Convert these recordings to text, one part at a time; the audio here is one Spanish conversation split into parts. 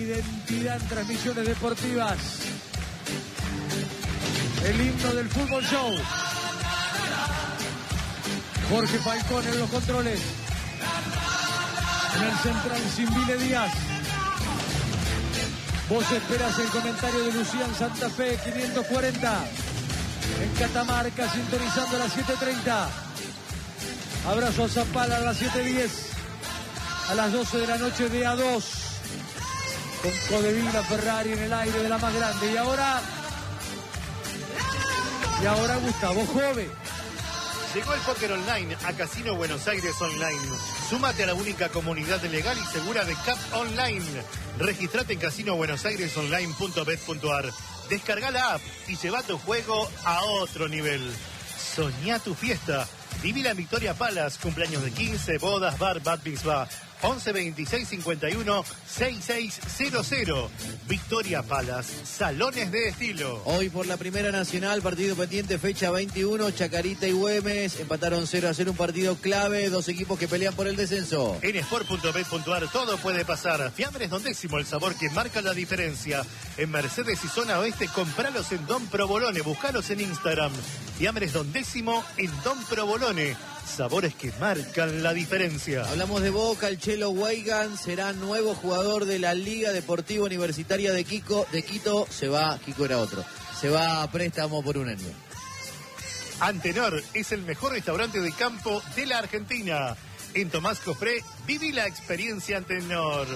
identidad en transmisiones deportivas. El himno del Fútbol Show. Jorge Falcón en los controles. En el central, Simbile Díaz. Vos esperas el comentario de Lucián Santa Fe, 540. En Catamarca, sintonizando a las 7:30. Abrazo a Zapala a las 7:10. A las 12 de la noche de A2. Con Codevila Ferrari en el aire de la más grande. Y ahora Gustavo Jove. Llegó el póker online a Casino Buenos Aires Online. Súmate a la única comunidad legal y segura de CAP Online. Registrate en casinobuenosairesonline.bet.ar. Descarga la app y lleva tu juego a otro nivel. Soñá tu fiesta. Vivila en Victoria Palace, cumpleaños de 15, bodas, bar, bat mitzvah. 11 26 51 6600. Victoria Palace, salones de estilo. Hoy por la Primera Nacional, partido pendiente, fecha 21, Chacarita y Güemes empataron 0-0, un partido clave, dos equipos que pelean por el descenso. En sport.bet.ar todo puede pasar. Fiambres Don Décimo, el sabor que marca la diferencia. En Mercedes y Zona Oeste, compralos en Don Provolone, buscalos en Instagram. Fiambres Don Décimo en Don Provolone. Sabores que marcan la diferencia. Hablamos de Boca, el Chelo Weigand será nuevo jugador de la Liga Deportiva Universitaria de Quito. Kiko era otro. Se va a préstamo por un año. Antenor es el mejor restaurante de campo de la Argentina. En Tomás Cofré, viví la experiencia Antenor.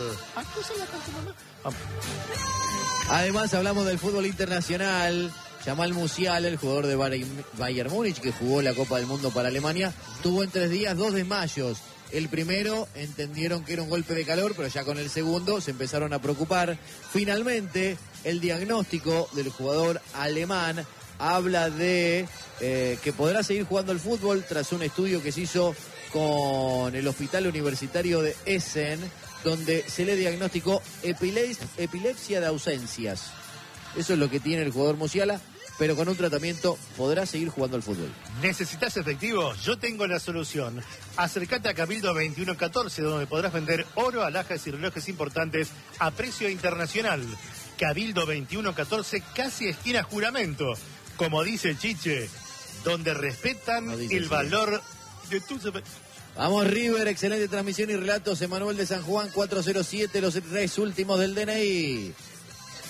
Además hablamos del fútbol internacional. Jamal Musiala, el jugador de Bayern Múnich, que jugó la Copa del Mundo para Alemania, tuvo en 3 días 2 desmayos. El primero entendieron que era un golpe de calor, pero ya con el segundo se empezaron a preocupar. Finalmente, el diagnóstico del jugador alemán habla de que podrá seguir jugando al fútbol tras un estudio que se hizo con el Hospital Universitario de Essen, donde se le diagnosticó epilepsia de ausencias. Eso es lo que tiene el jugador Musiala, pero con un tratamiento podrá seguir jugando al fútbol. ¿Necesitas efectivo? Yo tengo la solución. Acércate a Cabildo 2114, donde podrás vender oro, alhajas y relojes importantes a precio internacional. Cabildo 2114, casi esquina Juramento. Como dice Chiche, donde respetan el valor de tus... Vamos River, excelente transmisión y relatos. Emanuel de San Juan, 407, los 3 últimos del DNI.